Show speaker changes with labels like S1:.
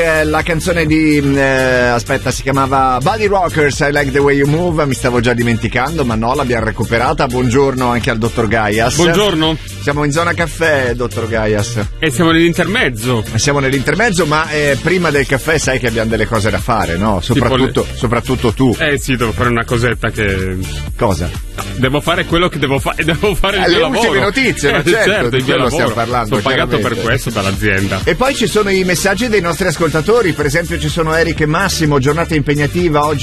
S1: La canzone di aspetta, si chiamava Body Rockers, I Like the Way You Move. Mi stavo già dimenticando, ma no, l'abbiamo recuperata. Buongiorno anche al dottor Gaias.
S2: Buongiorno.
S1: Siamo in zona caffè, dottor Gaias.
S2: E siamo nell'intermezzo.
S1: Siamo nell'intermezzo, ma prima del caffè sai che abbiamo delle cose da fare, no? Soprattutto tu.
S2: Sì, devo fare una cosetta che...
S1: Cosa?
S2: Devo fare quello che devo fare. Devo fare il mio lavoro.
S1: Le ultime notizie, ma certo, di quello stiamo parlando.
S2: Sono pagato per questo dall'azienda.
S1: E poi ci sono i messaggi dei nostri ascoltatori. Per esempio ci sono Eric e Massimo. Giornata impegnativa oggi.